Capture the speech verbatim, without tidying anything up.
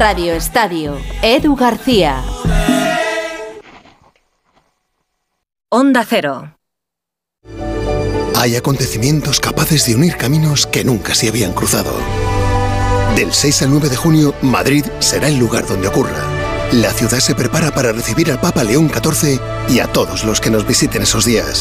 Radio Estadio, Edu García. Onda Cero. Hay acontecimientos capaces de unir caminos que nunca se habían cruzado. Del seis al nueve de junio, Madrid será el lugar donde ocurra. La ciudad se prepara para recibir al Papa León catorce y a todos los que nos visiten esos días.